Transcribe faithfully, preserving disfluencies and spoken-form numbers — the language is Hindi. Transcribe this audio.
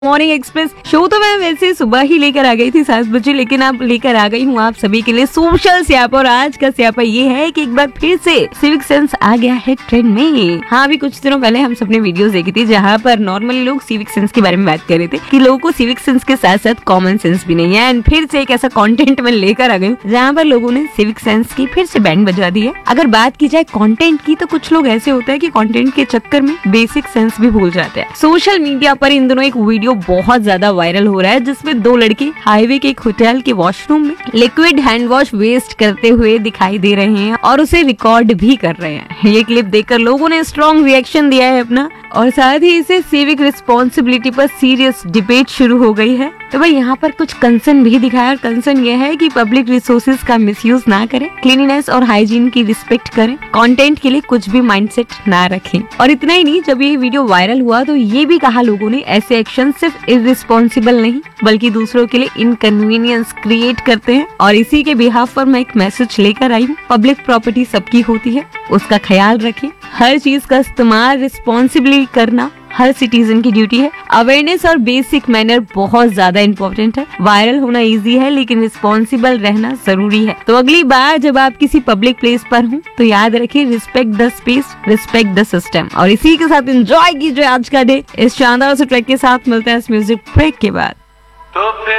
मॉर्निंग एक्सप्रेस शो तो मैं वैसे सुबह ही लेकर आ गई थी सात बजे, लेकिन अब लेकर आ गई हूँ आप सभी के लिए सोशल स्यापा। और आज का स्यापा ये है कि एक बार फिर से सिविक सेंस आ गया है ट्रेंड में। हाँ, अभी कुछ दिनों पहले हम सबने वीडियोस देखी थी जहाँ पर नॉर्मली लोग सिविक सेंस के बारे में बात कर रहे थे कि लोगों को सिविक सेंस के साथ साथ कॉमन सेंस भी नहीं है। एंड फिर से एक ऐसा कंटेंट में लेकर आ गई हूँ जहाँ पर लोगों ने सिविक सेंस की फिर से बैंड बजा दी है। अगर बात की जाए कंटेंट की, तो कुछ लोग ऐसे होते हैं कि कंटेंट के चक्कर में बेसिक सेंस भी भूल जाते हैं। सोशल मीडिया पर इन दिनों एक वीडियो बहुत ज्यादा वायरल हो रहा है जिसमें दो लड़के हाईवे के एक होटल के वॉशरूम में लिक्विड हैंड वॉश वेस्ट करते हुए दिखाई दे रहे हैं और उसे रिकॉर्ड भी कर रहे हैं। ये क्लिप देखकर लोगों ने स्ट्रॉन्ग रिएक्शन दिया है अपना, और साथ ही इसे सिविक रिस्पॉन्सिबिलिटी पर सीरियस डिबेट शुरू हो गई है। तो भाई यहाँ पर कुछ कंसर्न भी दिखाया, और कंसर्न ये है कि पब्लिक रिसोर्सेज का मिसयूज ना करें, क्लीनिनेस और हाइजीन की रिस्पेक्ट करें, कंटेंट के लिए कुछ भी माइंडसेट ना रखें। और इतना ही नहीं, जब ये वीडियो वायरल हुआ तो ये भी कहा लोगों ने ऐसे एक्शन सिर्फ इररिस्पॉन्सिबल नहीं बल्कि दूसरों के लिए इनकन्वीनियंस क्रिएट करते हैं। और इसी के बिहाफ पर मैं एक मैसेज लेकर आई हूँ, पब्लिक प्रॉपर्टी सबकी होती है, उसका ख्याल रखें। हर चीज का इस्तेमाल रिस्पॉन्सिबली करना हर सिटीजन की ड्यूटी है। अवेयरनेस और बेसिक मैनर बहुत ज्यादा इम्पोर्टेंट है। वायरल होना इजी है लेकिन रिस्पॉन्सिबल रहना जरूरी है। तो अगली बार जब आप किसी पब्लिक प्लेस पर हो तो याद रखिए, respect the space, respect the system. और इसी के साथ एंजॉय कीजिए आज का डे। इस शानदार से ट्रैक के साथ मिलते हैं इस म्यूजिक ब्रेक के बाद। तो